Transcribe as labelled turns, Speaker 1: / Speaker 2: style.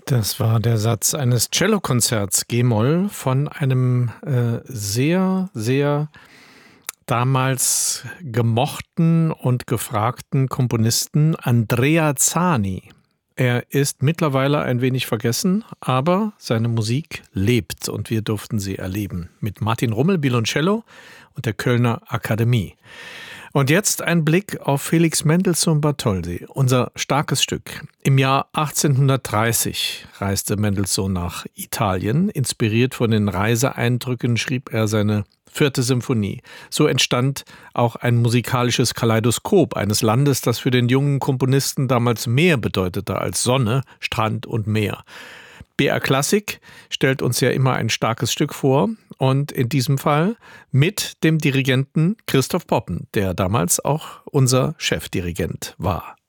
Speaker 1: Das war der Satz eines Cellokonzerts G-Moll von einem sehr, sehr damals gemochten und gefragten Komponisten Andrea Zani. Er ist mittlerweile ein wenig vergessen, aber seine Musik lebt und wir durften sie erleben mit Martin Rummel, Violoncello und der Kölner Akademie. Und jetzt ein Blick auf Felix Mendelssohn Bartholdy, unser starkes Stück. Im Jahr 1830 reiste Mendelssohn nach Italien. Inspiriert von den Reiseeindrücken schrieb er seine 4. Symphonie. So entstand auch ein musikalisches Kaleidoskop eines Landes, das für den jungen Komponisten damals mehr bedeutete als Sonne, Strand und Meer. BR Klassik stellt uns ja immer ein starkes Stück vor und in diesem Fall mit dem Dirigenten Christoph Poppen, der damals auch unser Chefdirigent war.